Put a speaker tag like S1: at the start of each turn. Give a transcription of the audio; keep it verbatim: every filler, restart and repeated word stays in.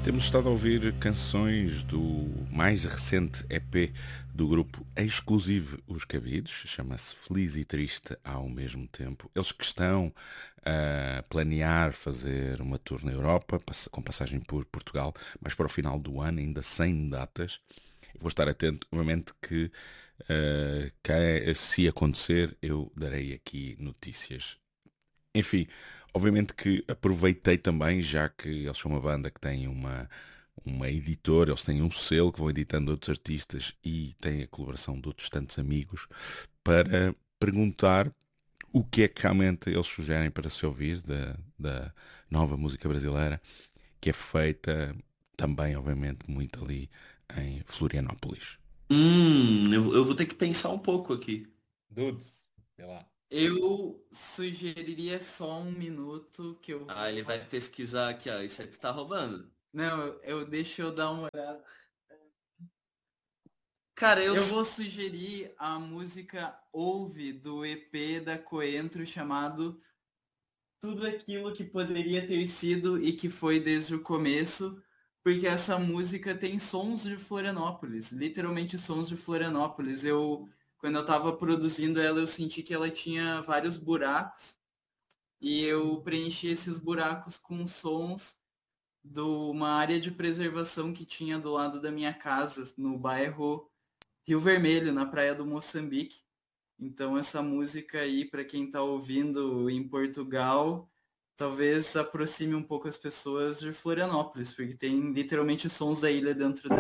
S1: Temos estado a ouvir canções do mais recente E P do grupo exclusivo Os Cabidos, chama-se Feliz e Triste ao mesmo tempo. Eles que estão a planear fazer uma tour na Europa, com passagem por Portugal, mas para o final do ano, ainda sem datas. Eu vou estar atento, obviamente, que, uh, que se acontecer, eu darei aqui notícias. Enfim, obviamente que aproveitei também, já que eles são uma banda que tem uma, uma editora, eles têm um selo que vão editando outros artistas e têm a colaboração de outros tantos amigos, para perguntar o que é que realmente eles sugerem para se ouvir da, da nova música brasileira, que é feita também, obviamente, muito ali em Florianópolis.
S2: Hum, eu, eu vou ter que pensar um pouco aqui.
S1: Dudes, sei lá.
S3: Eu sugeriria só um minuto que eu.
S2: Ah, ele vai pesquisar aqui, ó. Isso aí tu tá roubando.
S3: Não, eu, eu deixo eu dar uma olhada.
S2: Cara, eu.
S3: Eu vou sugerir a música Ouve do E P da Coentro chamado Tudo Aquilo que Poderia Ter Sido e que Foi Desde o Começo, porque essa música tem sons de Florianópolis, literalmente sons de Florianópolis. Eu, quando eu tava produzindo ela, eu senti que ela tinha vários buracos e eu preenchi esses buracos com sons de uma área de preservação que tinha do lado da minha casa, no bairro Rio Vermelho, na praia do Moçambique. Então essa música aí, para quem está ouvindo em Portugal, talvez aproxime um pouco as pessoas de Florianópolis, porque tem literalmente sons da ilha dentro dela.